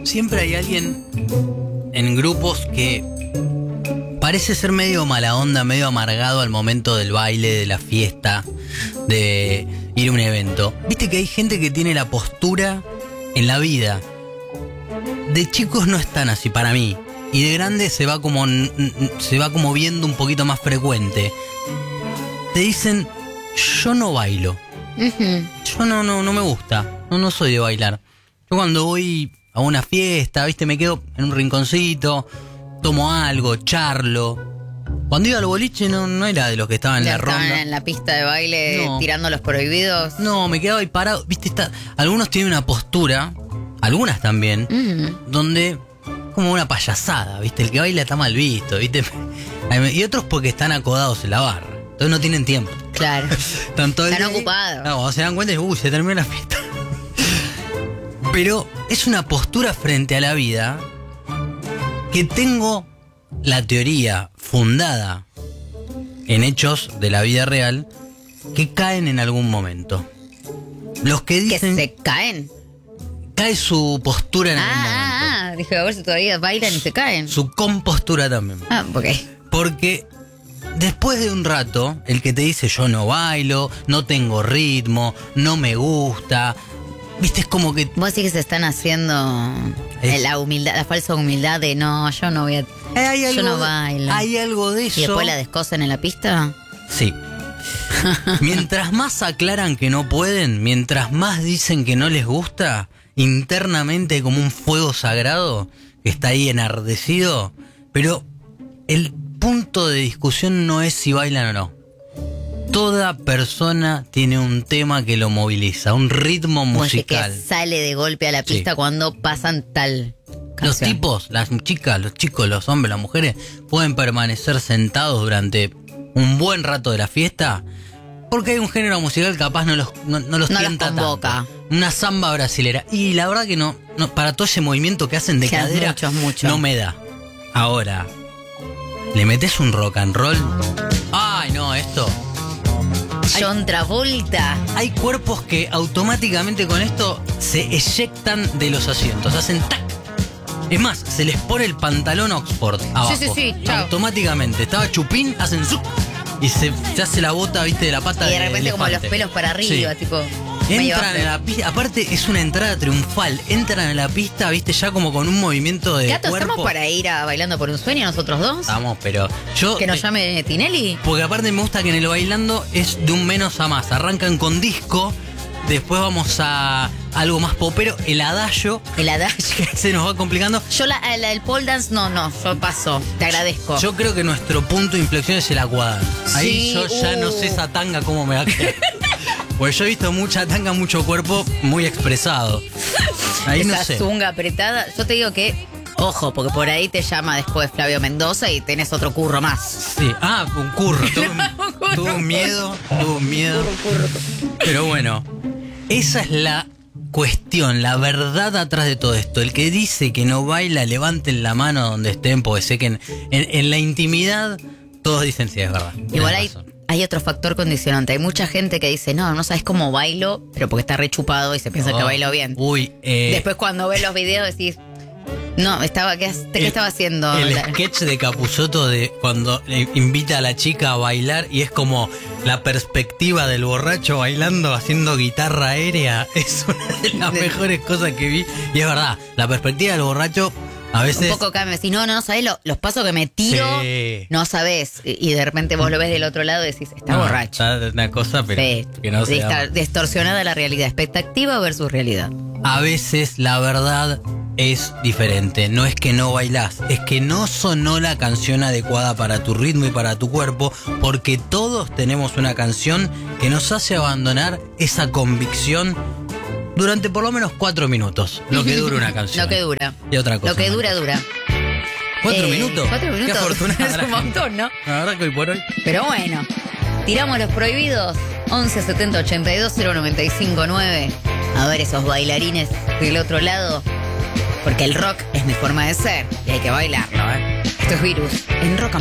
siempre hay alguien en grupos que parece ser medio mala onda, medio amargado al momento del baile, de la fiesta, de ir a un evento. Viste que hay gente que tiene la postura en la vida. De chicos no están así para mí. Y de grande se va como viendo un poquito más frecuente. Te dicen, yo no bailo. Yo no me gusta. No soy de bailar. Yo cuando voy a una fiesta, viste, me quedo en un rinconcito, tomo algo, charlo. Cuando iba al boliche no era de los que estaban en la ronda. Estaban en la pista de baile tirando los prohibidos. No, me quedaba ahí parado. Viste, algunos tienen una postura, algunas también, donde como una payasada, viste, el que baila está mal visto, viste. Y otros porque están acodados en la barra. Entonces no tienen tiempo. Claro. Están ocupados. No, cuando se dan cuenta, se terminó la fiesta. Pero es una postura frente a la vida que tengo la teoría fundada en hechos de la vida real que caen en algún momento. Los que dicen... ¿Que se caen? Cae su postura en algún momento. Dije, a ver si todavía bailan y se caen. Su compostura también. Ok. Porque después de un rato, el que te dice yo no bailo, no tengo ritmo, no me gusta... Viste, es como que... Vos sí que se están haciendo la humildad, la falsa humildad de no, yo no voy a... yo no bailo. Hay algo de eso. ¿Y después la descosen en la pista? Sí. Mientras más aclaran que no pueden, mientras más dicen que no les gusta, internamente hay como un fuego sagrado que está ahí enardecido, pero el punto de discusión no es si bailan o no. Toda persona tiene un tema que lo moviliza, un ritmo musical. Que sale de golpe a la pista cuando pasan tal canción. Los tipos, las chicas, los chicos, los hombres, las mujeres pueden permanecer sentados durante un buen rato de la fiesta porque hay un género musical capaz no los tienta convoca. Tanto. Una samba brasilera. Y la verdad que no para todo ese movimiento que hacen de cadera mucho. No me da. Ahora, ¿le metes un rock and roll? Ay, no, esto... John Travolta. Hay cuerpos que automáticamente con esto se eyectan de los asientos, hacen tac. Es más, se les pone el pantalón Oxford abajo. Sí, chao. Automáticamente. Estaba chupín, hacen zuc y se hace la bota, viste, de la pata de elefante. Y de repente como los pelos para arriba, tipo... Entran en la pista, aparte es una entrada triunfal, entran en la pista, viste, ya como con un movimiento de Gato, cuerpo. ¿estamos para ir a Bailando por un Sueño nosotros dos? Estamos, pero yo... ¿Que nos llame Tinelli? Porque aparte me gusta que en el bailando es de un menos a más, arrancan con disco, después vamos a algo más popero, el adagio. El adagio. Se nos va complicando. Yo el pole dance, no, yo paso, te agradezco. Yo creo que nuestro punto de inflexión es el aquadance. Ahí Sí, yo ya no sé esa tanga cómo me va a quedar. Pues yo he visto mucha tanga, mucho cuerpo muy expresado. Ahí esa no sé. zunga apretada. Yo te digo que, ojo, porque por ahí te llama después Flavio Mendoza y tenés otro curro más. Sí, un curro. Tuve un miedo. Pero bueno, esa es la cuestión, la verdad atrás de todo esto. El que dice que no baila, levanten la mano donde estén, porque sé que en la intimidad todos dicen sí, es verdad. Igual hay otro factor condicionante. Hay mucha gente que dice, no sabes cómo bailo, pero porque está rechupado y se piensa que bailo bien. Después cuando ves los videos decís, no, ¿qué estaba haciendo? El sketch de Capusotto de cuando invita a la chica a bailar y es como la perspectiva del borracho bailando, haciendo guitarra aérea. Es una de las mejores cosas que vi. Y es verdad, la perspectiva del borracho... A veces... Un poco cambia, si no sabés los pasos que me tiro, no sabés. Y de repente vos lo ves del otro lado y decís, está borracho. Está una cosa, pero que no se está distorsionada la realidad, expectativa versus realidad. A veces la verdad es diferente, no es que no bailás, es que no sonó la canción adecuada para tu ritmo y para tu cuerpo, porque todos tenemos una canción que nos hace abandonar esa convicción durante por lo menos 4 minutos, lo que dura una canción. Lo que dura. Y otra cosa. Lo que dura. 4 minutos. 4 minutos. Qué afortunada. Es un montón, ¿no? La verdad que hoy por hoy. Pero bueno, tiramos los prohibidos. 11 70 82 095 9. A ver esos bailarines del otro lado. Porque el rock es mi forma de ser y hay que bailarlo, ¿eh? Esto es Virus en Rock and